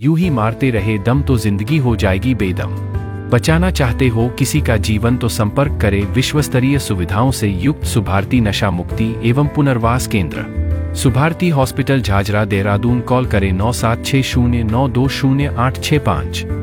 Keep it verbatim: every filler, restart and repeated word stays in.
यूं ही मारते रहे दम तो जिंदगी हो जाएगी बेदम। बचाना चाहते हो किसी का जीवन तो संपर्क करें विश्वस्तरीय सुविधाओं से युक्त सुभारती नशा मुक्ति एवं पुनर्वास केंद्र, सुभारती हॉस्पिटल, झाझरा, देहरादून। कॉल करें नौ सात छः शून्य नौ दो शून्य आठ छः पाँच।